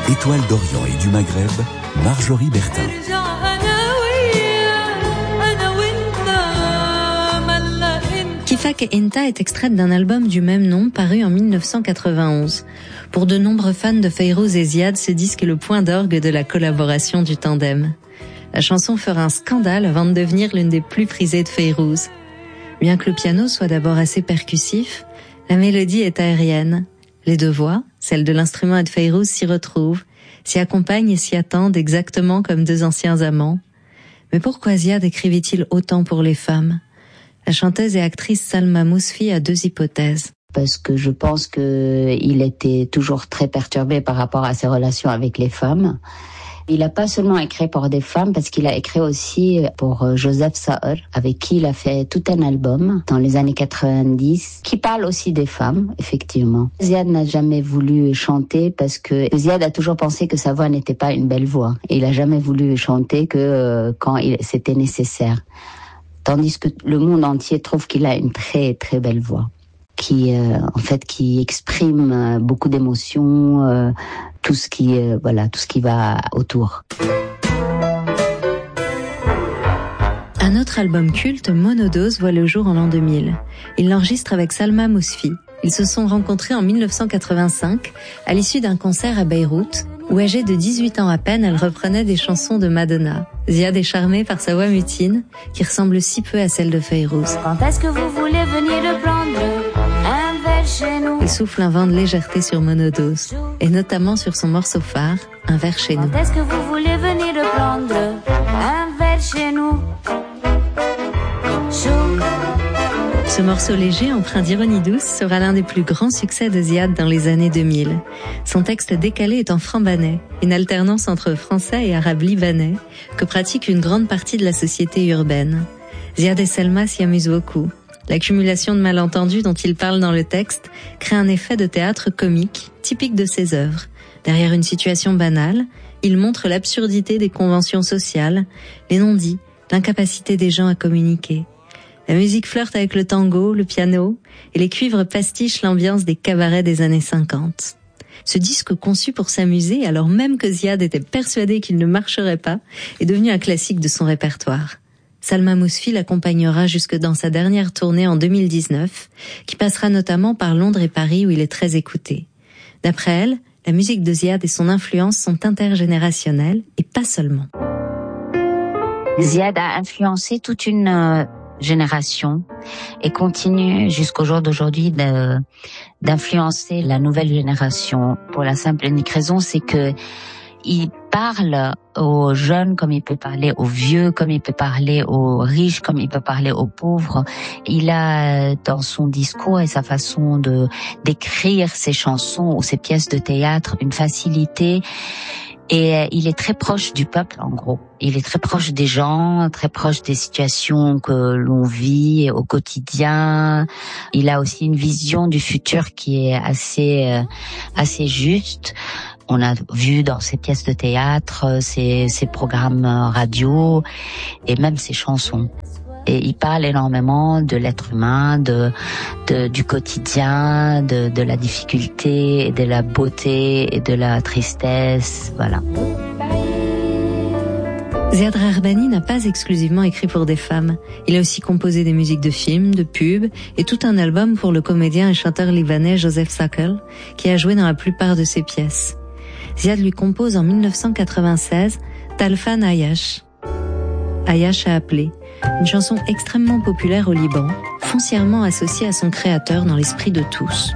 Étoile d'Orient et du Maghreb, Marjorie Bertin. Kifak Enta est extraite d'un album du même nom paru en 1991. Pour de nombreux fans de Fayrouz et Ziad, ce disque est le point d'orgue de la collaboration du tandem. La chanson fera un scandale avant de devenir l'une des plus prisées de Fayrouz. Bien que le piano soit d'abord assez percussif, la mélodie est aérienne. Les deux voix, celle de l'instrument et de Fayrouz, s'y retrouvent, s'y accompagnent et s'y attendent exactement comme deux anciens amants. Mais pourquoi Ziad écrivit-il autant pour les femmes ? La chanteuse et actrice Salma Mousfi a deux hypothèses. Parce que je pense qu'il était toujours très perturbé par rapport à ses relations avec les femmes. Il n'a pas seulement écrit pour des femmes, parce qu'il a écrit aussi pour Joseph Saher, avec qui il a fait tout un album dans les années 90, qui parle aussi des femmes, effectivement. Ziad n'a jamais voulu chanter parce que Ziad a toujours pensé que sa voix n'était pas une belle voix. Et il n'a jamais voulu chanter que quand c'était nécessaire. Tandis que le monde entier trouve qu'il a une très très belle voix, qui exprime beaucoup d'émotions, tout ce qui va autour. Un autre album culte, Monodose, voit le jour en l'an 2000. Il l'enregistre avec Salma Mousfi. Ils se sont rencontrés en 1985 à l'issue d'un concert à Beyrouth, où âgée de 18 ans à peine, elle reprenait des chansons de Madonna. Ziad est charmé par sa voix mutine, qui ressemble si peu à celle de Fayrouz. Quand est-ce que vous voulez venir de prendre un verre chez nous? Il souffle un vent de légèreté sur Monodose, et notamment sur son morceau phare, Un verre chez nous. Quand est-ce que vous voulez venir de prendre un verre chez nous? Ce morceau léger, empreint d'ironie douce, sera l'un des plus grands succès de Ziad dans les années 2000. Son texte décalé est en franc-banais, une alternance entre français et arabe libanais, que pratique une grande partie de la société urbaine. Ziad et Selma s'y amusent beaucoup. L'accumulation de malentendus dont il parle dans le texte crée un effet de théâtre comique, typique de ses œuvres. Derrière une situation banale, il montre l'absurdité des conventions sociales, les non-dits, l'incapacité des gens à communiquer. La musique flirte avec le tango, le piano, et les cuivres pastichent l'ambiance des cabarets des années 50. Ce disque conçu pour s'amuser, alors même que Ziad était persuadé qu'il ne marcherait pas, est devenu un classique de son répertoire. Salma Mousfi l'accompagnera jusque dans sa dernière tournée en 2019, qui passera notamment par Londres et Paris où il est très écouté. D'après elle, la musique de Ziad et son influence sont intergénérationnelles, et pas seulement. Ziad a influencé toute une génération et continue jusqu'au jour d'aujourd'hui d'influencer la nouvelle génération. Pour la simple et unique raison, c'est que il parle aux jeunes comme il peut parler aux vieux, comme il peut parler aux riches, comme il peut parler aux pauvres. Il a dans son discours et sa façon d'écrire ses chansons ou ses pièces de théâtre une facilité. Et il est très proche du peuple, en gros. Il est très proche des gens, très proche des situations que l'on vit au quotidien. Il a aussi une vision du futur qui est assez juste. On a vu dans ses pièces de théâtre, ses programmes radio et même ses chansons. Et il parle énormément de l'être humain, du quotidien, de la difficulté, de la beauté et de la tristesse, voilà. Ziad Rahbani n'a pas exclusivement écrit pour des femmes. Il a aussi composé des musiques de films, de pubs et tout un album pour le comédien et chanteur libanais Joseph Sakel, qui a joué dans la plupart de ses pièces. Ziad lui compose en 1996 Talfan Ayash. Ayash a appelé, une chanson extrêmement populaire au Liban, foncièrement associée à son créateur dans l'esprit de tous.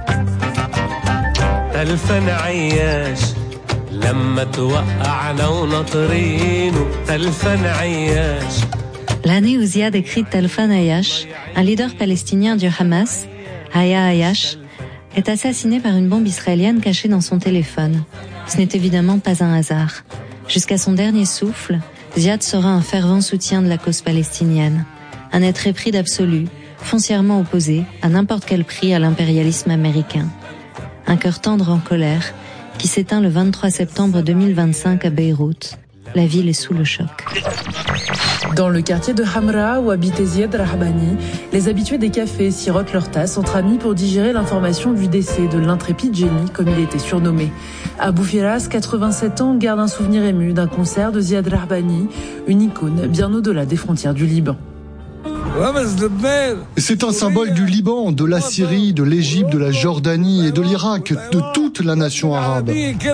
L'année où Ziad écrit Talfan Ayash, un leader palestinien du Hamas, Haya Ayash, est assassiné par une bombe israélienne cachée dans son téléphone. Ce n'est évidemment pas un hasard. Jusqu'à son dernier souffle, Ziad sera un fervent soutien de la cause palestinienne. Un être épris d'absolu, foncièrement opposé, à n'importe quel prix, à l'impérialisme américain. Un cœur tendre en colère, qui s'éteint le 23 septembre 2025 à Beyrouth. La ville est sous le choc. Dans le quartier de Hamra, où habitait Ziad Rahbani, les habitués des cafés sirotent leur tasse entre amis pour digérer l'information du décès de l'intrépide génie, comme il était surnommé. Abou Firas, 87 ans, garde un souvenir ému d'un concert de Ziad Rahbani, une icône bien au-delà des frontières du Liban. C'est un symbole du Liban, de la Syrie, de l'Égypte, de la Jordanie et de l'Irak, de toute la nation arabe.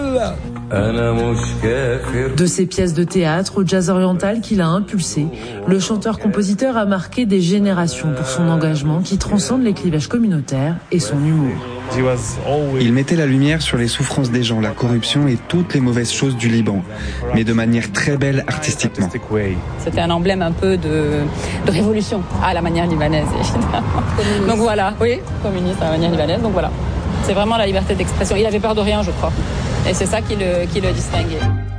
De ses pièces de théâtre au jazz oriental qu'il a impulsé, le chanteur-compositeur a marqué des générations pour son engagement qui transcende les clivages communautaires et son humour. Il mettait la lumière sur les souffrances des gens, la corruption et toutes les mauvaises choses du Liban, mais de manière très belle artistiquement. C'était un emblème un peu de révolution à la manière libanaise, évidemment. Donc voilà, oui, communiste à la manière libanaise, donc voilà. C'est vraiment la liberté d'expression. Il avait peur de rien, je crois. Et c'est ça qui le distinguait.